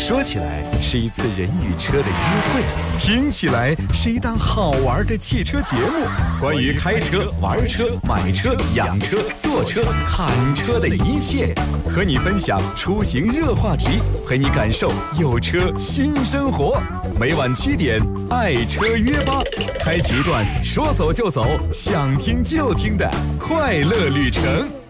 说起来是一次人与车的约会，听起来是一档好玩的汽车节目。关于开车、玩车、买车、养车、坐车、看车的一切，和你分享出行热话题，陪你感受有车新生活。每晚7点，爱车约吧，开启一段说走就走、想听就听的快乐旅程。